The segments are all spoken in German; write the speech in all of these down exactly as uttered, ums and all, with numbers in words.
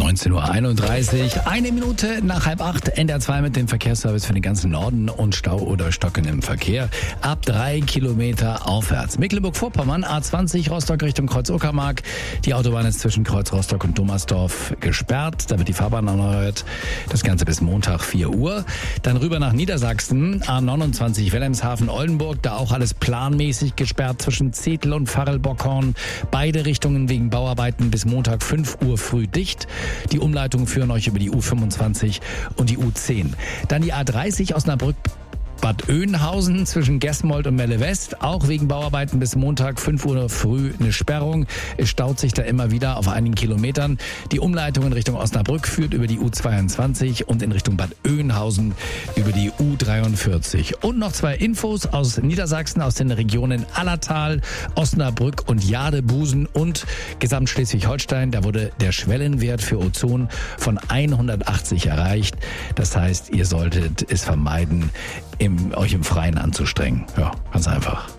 neunzehn Uhr einunddreißig, eine Minute nach halb acht, N D R zwei mit dem Verkehrsservice für den ganzen Norden und Stau oder Stocken im Verkehr. Ab drei Kilometer aufwärts. Mecklenburg-Vorpommern, A zwanzig, Rostock Richtung Kreuz-Uckermark. Die Autobahn ist zwischen Kreuz Rostock und Dommersdorf gesperrt. Da wird die Fahrbahn erneuert. Das Ganze bis Montag vier Uhr. Dann rüber nach Niedersachsen, A neunundzwanzig, Wilhelmshaven-Oldenburg. Da auch alles planmäßig gesperrt zwischen Zetel und Farrell-Bockhorn. Beide Richtungen wegen Bauarbeiten bis Montag fünf Uhr früh dicht. Die Umleitungen führen euch über die U fünfundzwanzig und die U zehn. Dann die A dreißig Osnabrück Bad Oeynhausen zwischen Gesmold und Melle West. Auch wegen Bauarbeiten bis Montag fünf Uhr früh eine Sperrung. Es staut sich da immer wieder auf einigen Kilometern. Die Umleitung in Richtung Osnabrück führt über die U zweiundzwanzig und in Richtung Bad Oeynhausen über die U dreiundvierzig. Und noch zwei Infos aus Niedersachsen, aus den Regionen Allertal, Osnabrück und Jadebusen und Gesamtschleswig-Holstein. Da wurde der Schwellenwert für Ozon von hundertachtzig erreicht. Das heißt, ihr solltet es vermeiden, Im, euch im Freien anzustrengen. Ja, ganz einfach.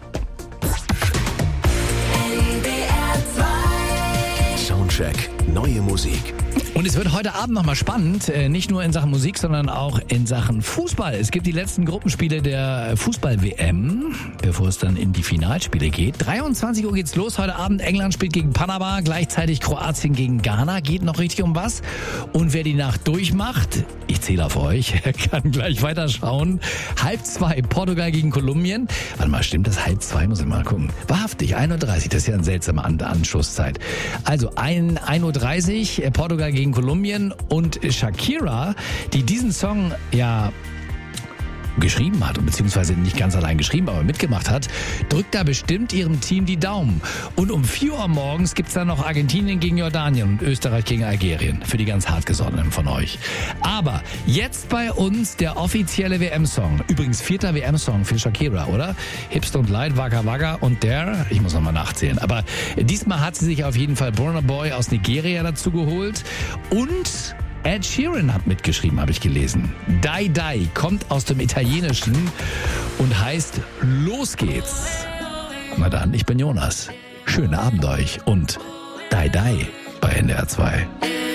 Soundcheck, neue Musik. Und es wird heute Abend nochmal spannend, nicht nur in Sachen Musik, sondern auch in Sachen Fußball. Es gibt die letzten Gruppenspiele der Fußball-W M, bevor es dann in die Finalspiele geht. dreiundzwanzig Uhr geht's los heute Abend. England spielt gegen Panama, gleichzeitig Kroatien gegen Ghana. Geht noch richtig um was. Und wer die Nacht durchmacht, ich zähle auf euch, kann gleich weiterschauen. Halb zwei, Portugal gegen Kolumbien. Warte mal, stimmt das? Halb zwei, muss ich mal gucken. Wahrhaftig, ein Uhr dreißig, das ist ja eine seltsame An- Anschlusszeit. Also ein Uhr dreißig, Portugal gegen Kolumbien und Shakira, die diesen Song ja geschrieben hat, beziehungsweise nicht ganz allein geschrieben, aber mitgemacht hat, drückt da bestimmt ihrem Team die Daumen. Und um vier Uhr morgens gibt's dann noch Argentinien gegen Jordanien und Österreich gegen Algerien. Für die ganz hartgesottenen von euch. Aber jetzt bei uns der offizielle W M-Song. Übrigens vierter W M-Song für Shakira, oder? Hips Don't Lie, Waka Waka und der, ich muss nochmal nachzählen. Aber diesmal hat sie sich auf jeden Fall Burna Boy aus Nigeria dazu geholt. Und Ed Sheeran hat mitgeschrieben, habe ich gelesen. Die Die kommt aus dem Italienischen und heißt Los geht's. Na dann, ich bin Jonas. Schönen Abend euch und Die Die bei N D R zwei.